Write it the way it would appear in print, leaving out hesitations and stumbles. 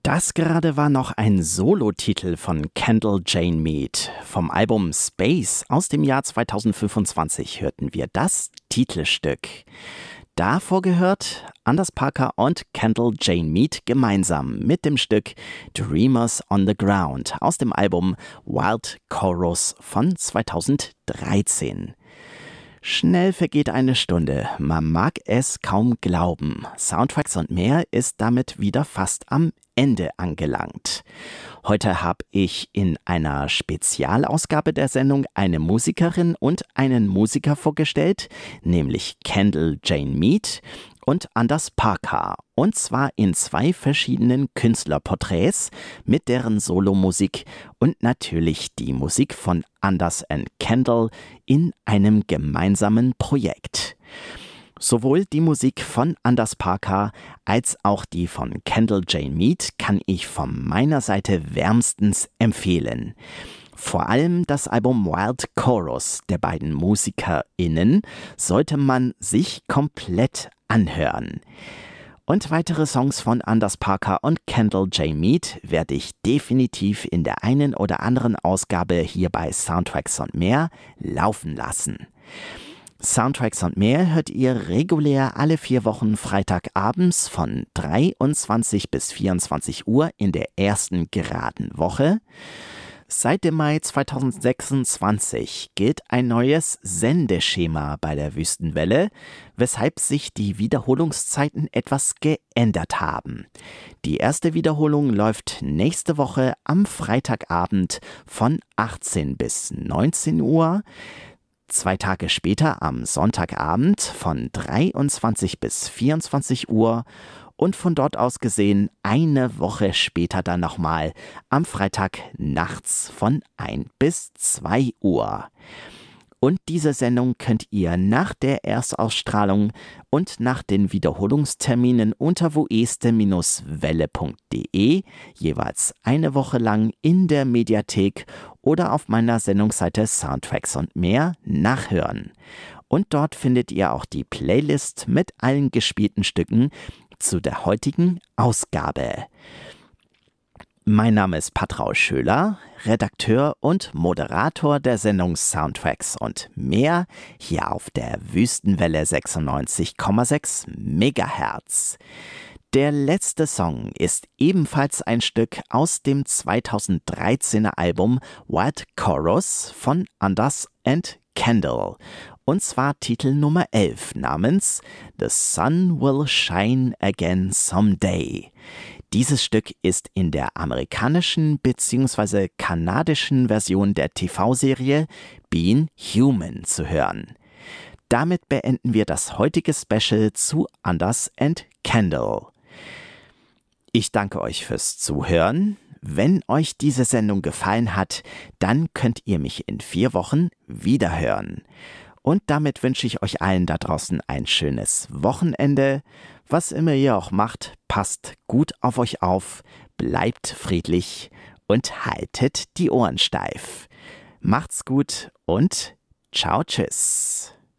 Das gerade war noch ein Solotitel von Kendall Jane Mead. Vom Album Space aus dem Jahr 2025 hörten wir das Titelstück. Davor gehört Anders Parker und Kendall Jane Mead gemeinsam mit dem Stück Dreamers on the Ground aus dem Album Wild Chorus von 2013. Schnell vergeht eine Stunde, man mag es kaum glauben. Soundtracks und mehr ist damit wieder fast am Ende angelangt. Heute habe ich in einer Spezialausgabe der Sendung eine Musikerin und einen Musiker vorgestellt, nämlich Kendall Jane Mead und Anders Parker. Und zwar in 2 verschiedenen Künstlerporträts mit deren Solomusik und natürlich die Musik von Anders und Kendall in einem gemeinsamen Projekt. Sowohl die Musik von Anders Parker als auch die von Kendall Jane Mead kann ich von meiner Seite wärmstens empfehlen. Vor allem das Album Wild Chorus der beiden MusikerInnen sollte man sich komplett anhören. Und weitere Songs von Anders Parker und Kendall Jane Mead werde ich definitiv in der einen oder anderen Ausgabe hier bei Soundtracks und mehr laufen lassen. Soundtracks und mehr hört ihr regulär alle 4 Wochen Freitagabends von 23 bis 24 Uhr in der ersten geraden Woche. Seit dem Mai 2026 gilt ein neues Sendeschema bei der Wüstenwelle, weshalb sich die Wiederholungszeiten etwas geändert haben. Die erste Wiederholung läuft nächste Woche am Freitagabend von 18 bis 19 Uhr. 2 Tage später am Sonntagabend von 23 bis 24 Uhr und von dort aus gesehen eine Woche später dann nochmal am Freitag nachts von 1 bis 2 Uhr. Und diese Sendung könnt ihr nach der Erstausstrahlung und nach den Wiederholungsterminen unter woeste-welle.de jeweils eine Woche lang in der Mediathek oder auf meiner Sendungsseite Soundtracks und mehr nachhören. Und dort findet ihr auch die Playlist mit allen gespielten Stücken zu der heutigen Ausgabe. Mein Name ist Patraul Schöler, Redakteur und Moderator der Sendung Soundtracks und mehr hier auf der Wüstenwelle 96,6 MHz. Der letzte Song ist ebenfalls ein Stück aus dem 2013er Album Wild Chorus von Anders and Kendall. Und zwar Titel Nummer 11 namens The Sun Will Shine Again Someday. Dieses Stück ist in der amerikanischen bzw. kanadischen Version der TV-Serie Being Human zu hören. Damit beenden wir das heutige Special zu Anders and Kendall. Ich danke euch fürs Zuhören. Wenn euch diese Sendung gefallen hat, dann könnt ihr mich in 4 Wochen wiederhören. Und damit wünsche ich euch allen da draußen ein schönes Wochenende. Was immer ihr auch macht, passt gut auf euch auf, bleibt friedlich und haltet die Ohren steif. Macht's gut und ciao, tschüss.